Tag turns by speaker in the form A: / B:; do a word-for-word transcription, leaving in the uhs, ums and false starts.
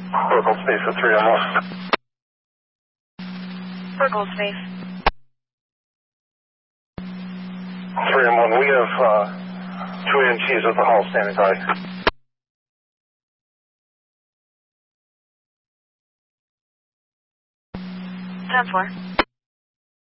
A: Local space for three M one.
B: Circle space.
A: three M one, we have uh, two E M Ts at the hall standing by.
B: ten four.